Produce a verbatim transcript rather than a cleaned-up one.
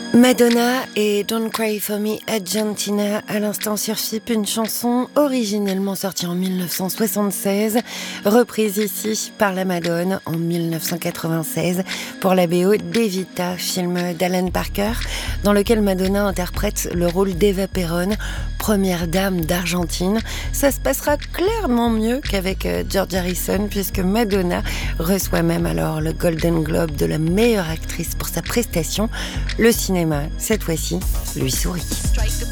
Madonna et Don't Cry For Me Argentina, à l'instant sur F I P, une chanson originellement sortie en dix-neuf cent soixante-seize, reprise ici par la Madone en dix-neuf cent quatre-vingt-seize pour la B O d'Evita, film d'Alan Parker, dans lequel Madonna interprète le rôle d'Eva Perón, première dame d'Argentine. Ça se passera clairement mieux qu'avec George Harrison, puisque Madonna reçoit même alors le Golden Globe de la meilleure actrice pour sa prestation. Le cinéma, cette fois-ci, lui sourit.